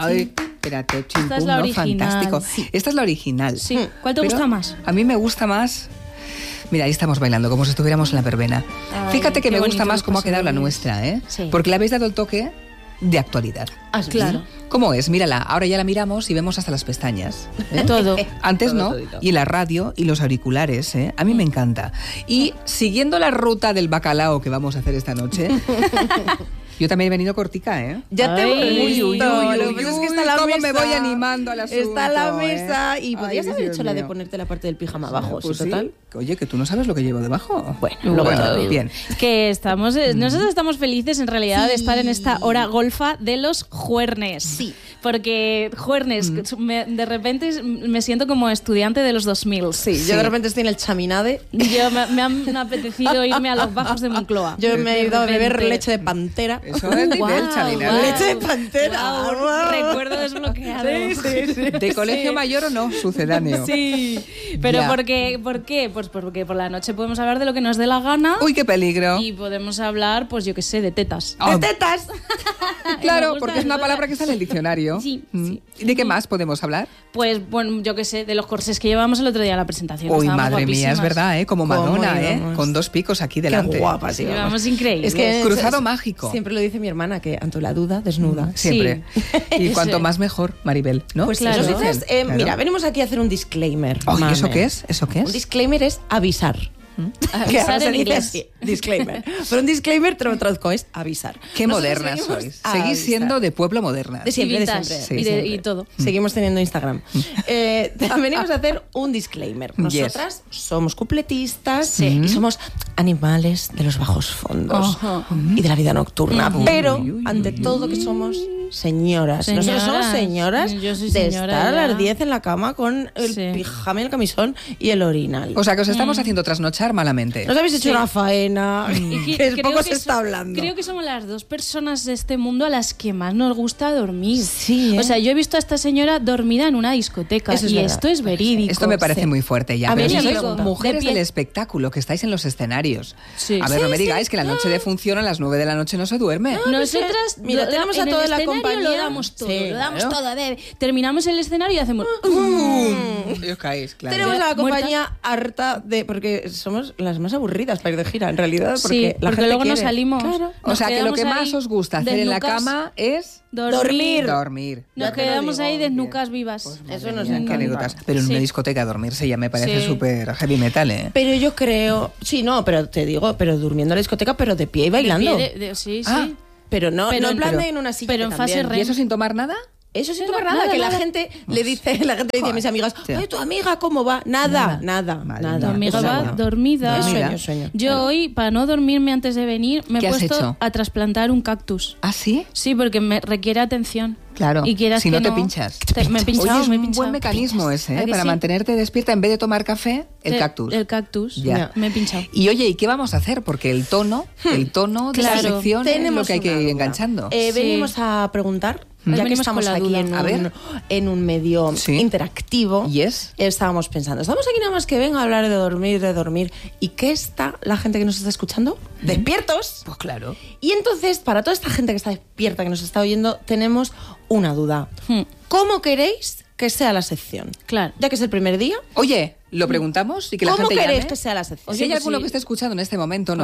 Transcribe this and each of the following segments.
Ay, espérate, Esta es la original. Fantástico. Sí. Esta es la original. Sí. ¿Cuál te gusta más? A mí me gusta más... Mira, ahí estamos bailando como si estuviéramos en la verbena. Fíjate que me gusta más cómo ha quedado la nuestra, ¿eh? Sí. Porque le habéis dado el toque de actualidad. Claro. ¿Cómo es? Mírala, ahora ya la miramos y vemos hasta las pestañas. Todo. Antes Todo, no, todito. y la radio y los auriculares, ¿eh? A mí me encanta. Y siguiendo la ruta del bacalao que vamos a hacer esta noche, yo también he venido cortica, ¿eh? Ya te Ay, hemos visto. uy, Lo que pasa es que está la cómo mesa. me voy animando al asunto, Está la ¿eh? mesa y Ay, podrías haber Dios hecho la de mío. ponerte la parte del pijama abajo, Pues ¿sí, total? Oye, que tú no sabes lo que llevo debajo. Bueno, luego te lo digo. bien. Que estamos, nosotros estamos felices en realidad de estar en esta hora golfa de los juernes. Sí. Porque juernes, de repente me siento como estudiante de los 2000. Sí, yo de repente estoy en el chaminade. Yo me han apetecido irme a los bajos de Moncloa. Yo me he ido a beber repente. leche de pantera. Eso es nivel chaminade. Leche de pantera. Guau, Guau. recuerdo desbloqueado. ¿De colegio mayor o no? Sucedáneo. Sí, pero Ya. ¿por qué? Pues porque por la noche podemos hablar de lo que nos dé la gana. Uy, qué peligro. Y podemos hablar, pues yo qué sé, de tetas. Ah, ¡De tetas! Me claro, gusta, porque es una me palabra gusta. que está en el diccionario. Sí, Mm. sí. ¿Y de qué más podemos hablar? Pues bueno, yo qué sé, de los corsés que llevamos el otro día en la presentación. Uy, Estábamos madre mía, es guapísimas. verdad, ¿eh? Como Madonna, ¿Cómo ¿eh? íbamos? Con 2 picos aquí Qué delante. guapa, Sí, sí, vamos. vamos increíbles. Es que Cruzado mágico. Siempre lo dice mi hermana, que ante la duda, desnuda. Siempre. Y Eso cuanto es. más mejor, Maribel, ¿no? Pues Claro. claro. Eso Entonces, dicen. Claro. mira, venimos aquí a hacer un disclaimer. Ay, mame. ¿eso qué es? ¿Eso qué Un es? disclaimer es avisar. Que ahora Avisar se en dice inglés. así, disclaimer. Pero un disclaimer, te lo traduzco, es avisar. Qué Nosotros modernas venimos sois. a Seguís avisar. siendo de pueblo modernas. De siempre, de vintage, siempre. y de de- siempre. y todo. Seguimos teniendo Instagram. Venimos a hacer un disclaimer. Nosotras somos cupletistas y somos animales de los bajos fondos Ajá. y de la vida nocturna. Ujú. Pero, Uy, uy, ante uy, todo, que somos señoras. Nosotros somos Señoras. señoras Yo soy de señora estar a ya. las 10 en la cama con el Sí. pijama, el camisón y el orinal. O sea, que os estamos haciendo trasnochar malamente. Nos habéis hecho una faena, Y que es creo poco se que está hablando. Creo que somos las dos personas de este mundo a las que más nos gusta dormir. Sí, ¿eh? O sea, yo he visto a esta señora dormida en una discoteca Eso es y verdad. esto es verídico. Esto me parece Sí. muy fuerte ya. A Pero ver, si una sois pregunta. mujeres De pie. del espectáculo, que estáis en los escenarios. Sí. A ver, no me Sí, digáis sí. que la noche de función a las 9 de la noche no se duerme. Nosotras, Mira, tenemos a en el toda la escenario compañía. lo damos todo, Sí, lo damos claro. todo. Terminamos el escenario y hacemos... Y os caéis, claro. Tenemos a la ¿Muertas? compañía harta de... Porque somos las más aburridas para ir de gira, en realidad. Porque Sí, la porque gente luego nos quiere. salimos. Claro. O sea, que lo que quedamos más ahí os gusta hacer en la desnucas, cama es dormir. dormir. Nos Ya te lo quedamos digo, ahí bien. desnucas vivas. Eso nos Mira, qué encanta. anécdotas. Pero en Sí. una discoteca dormirse ya me parece Sí. súper heavy metal, ¿eh? Pero yo creo... Sí, no, pero te digo, pero durmiendo en la discoteca, pero de pie y bailando. Sí, Ah, sí. Pero no, Pero- no en plan pero- de en una silla. pero en que fase también. REM. ¿Y eso sin tomar nada? Eso sin Nada, tomar nada, nada, que nada. la gente le dice a mis amigas, Sí. oye, tu amiga, ¿cómo va? Nada, nada, Madre nada. mía. Tu amiga Eso va no. dormida. Es Dormida. sueño, sueño. Yo hoy, para no dormirme antes de venir, me he ¿Qué has puesto hecho? a trasplantar un cactus. ¿Ah, sí? Sí, porque me requiere atención. Claro. Y quieras Si que no te pinchas. Me he pinchado, Oye, es me he un pinchado. buen mecanismo ese, ¿A ¿eh? que Para sí? mantenerte despierta en vez de tomar café, el cactus. El cactus. Ya. Me he pinchado. Y oye, ¿y qué vamos a hacer? Porque el tono de Claro. la sección es lo Tenemos que hay que una ir duda. enganchando. Sí. Venimos a preguntar, ya que Venimos estamos con la aquí duda. A ver. en un medio Sí. interactivo. Yes. Estábamos pensando, estamos aquí nada más que venga a hablar de dormir. ¿Y qué está la gente que nos está escuchando? ¡Despiertos! Pues claro. Y entonces, para toda esta gente que está despierta, que nos está oyendo, tenemos una duda. Hmm. ¿Cómo queréis que sea la sección? Claro. Ya que es el primer día, Oye, lo preguntamos y que la ¿cómo gente queréis llame. que sea la sección? Si hay pues alguno sí. que esté escuchando en este momento,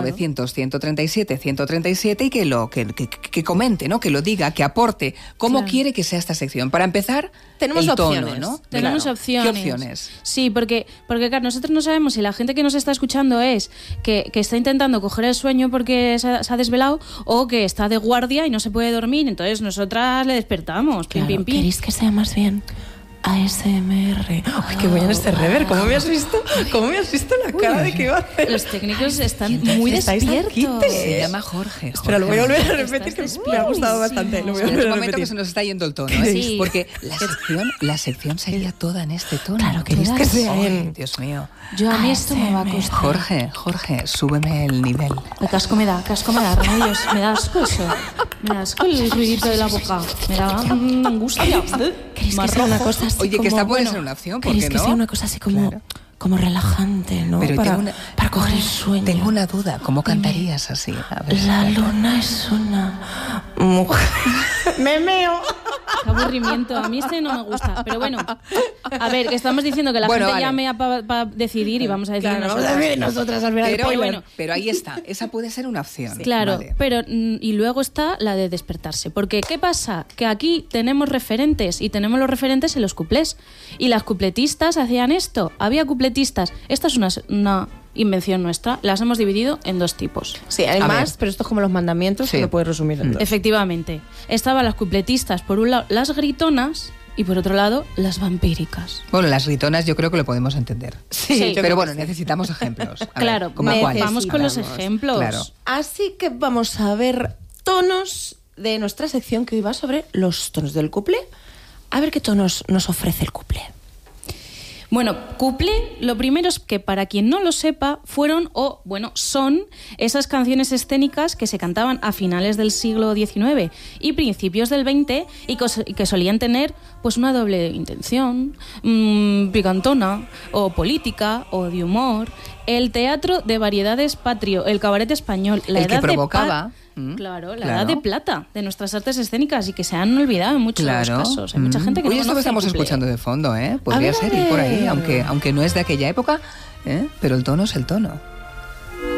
900-137-137 y que comente, ¿no? Que lo diga, que aporte cómo Claro. quiere que sea esta sección. Para empezar, Tenemos el tono, opciones. ¿no? Tenemos Claro. opciones. ¿Qué opciones? Sí, porque claro, nosotros no sabemos si la gente que nos está escuchando es que está intentando coger el sueño porque se ha desvelado o que está de guardia y no se puede dormir. Entonces nosotras le despertamos. Pim, Claro, pim, pim. ¿queréis que sea más bien ASMR? Ay, qué bueno este rever. ¿Cómo me has visto? ¿Cómo me has visto la cara de que iba a hacer? Los técnicos están muy estáis despiertos. aquí? Se llama Jorge. Espera, lo voy a volver a repetir, que Estás me ha gustado bastante. Lo voy a En volver un a momento que repetir. se nos está yendo el tono, ¿eh? Sí. Porque la sección sería toda en este tono. Claro, queréis que sea Ay, en... Dios mío. Yo a mí esto me va a costar. Jorge, súbeme el nivel. El casco me da, remedios. Me da asco eso. Me da asco el ruidito de la boca. Me da angustia. ¿Queréis que sea una cosa así Oye, como... que esta puede bueno, ser una opción, ¿por ¿queréis qué que no? sea una cosa así como... Claro. Como relajante, ¿no? Pero para, tengo una- para coger el sueño. Tengo una duda, ¿cómo cantarías así? A ver, La luna es una mujer... ¡Me meo! Qué aburrimiento. A mí este no me gusta. Pero bueno, a ver, que estamos diciendo que la gente llame para decidir y vamos a decidir nosotras al final. Pero ahí está. Esa puede ser una opción. Sí. Claro, vale. Pero y luego está la de despertarse. Porque ¿qué pasa? Que aquí tenemos referentes y tenemos los referentes en los cuplés. Y las cupletistas hacían esto. Había cupletistas. Esta es una invención nuestra. Las hemos dividido en 2 tipos. Sí, hay más, pero esto es como los mandamientos, que lo puedes resumir en 2. Efectivamente. Estaban las cupletistas, por un lado, las gritonas, y por otro lado, las vampíricas. Bueno, las gritonas yo creo que lo podemos entender. Sí. Pero bueno, necesitamos ejemplos. Claro, vamos con los ejemplos. Claro. Así que vamos a ver tonos de nuestra sección que hoy va sobre los tonos del cuplé. A ver qué tonos nos ofrece el cuplé. Bueno, cuplé, lo primero es que para quien no lo sepa, son esas canciones escénicas que se cantaban a finales del siglo XIX y principios del XX y que solían tener pues una doble intención, picantona, o política, o de humor. El teatro de variedades patrio, el cabaret español, la edad que provocaba... Claro, la edad de plata de nuestras artes escénicas y que se han olvidado en muchos casos. Hay mucha gente que no conoce. Esto que estamos escuchando de fondo, podría ser ir por ahí, aunque no es de aquella época, pero el tono es el tono.